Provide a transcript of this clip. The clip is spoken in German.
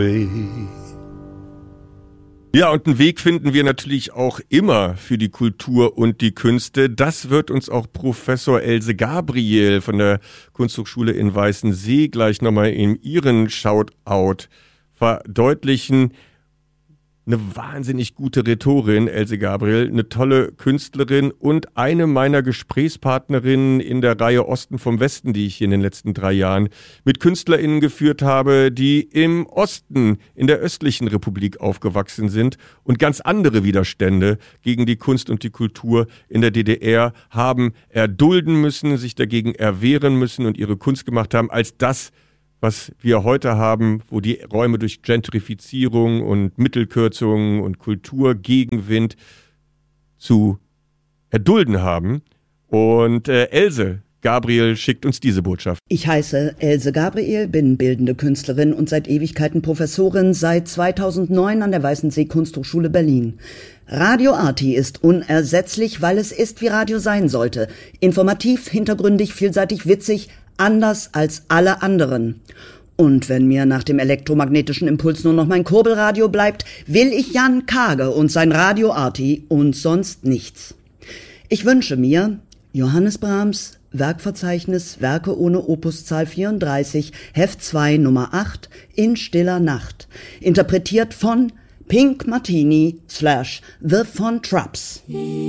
Ja, und einen Weg finden wir natürlich auch immer für die Kultur und die Künste. Das wird uns auch Professor Else Gabriel von der Kunsthochschule in Weißensee gleich nochmal in ihren Shoutout verdeutlichen. Eine wahnsinnig gute Rhetorin, Else Gabriel, eine tolle Künstlerin und eine meiner Gesprächspartnerinnen in der Reihe Osten vom Westen, die ich hier in den letzten 3 Jahren mit KünstlerInnen geführt habe, die im Osten, in der östlichen Republik aufgewachsen sind und ganz andere Widerstände gegen die Kunst und die Kultur in der DDR haben erdulden müssen, sich dagegen erwehren müssen und ihre Kunst gemacht haben, als das, was wir heute haben, wo die Räume durch Gentrifizierung und Mittelkürzungen und Kulturgegenwind zu erdulden haben. Und Else Gabriel schickt uns diese Botschaft. Ich heiße Else Gabriel, bin bildende Künstlerin und seit Ewigkeiten Professorin, seit 2009 an der Weißensee Kunsthochschule Berlin. Radio Arti ist unersetzlich, weil es ist, wie Radio sein sollte. Informativ, hintergründig, vielseitig, witzig, anders als alle anderen. Und wenn mir nach dem elektromagnetischen Impuls nur noch mein Kurbelradio bleibt, will ich Jan Kage und sein Radio Arti und sonst nichts. Ich wünsche mir Johannes Brahms, Werkverzeichnis, Werke ohne Opuszahl 34, Heft 2, Nummer 8, in stiller Nacht. Interpretiert von Pink Martini / The Von Trapps.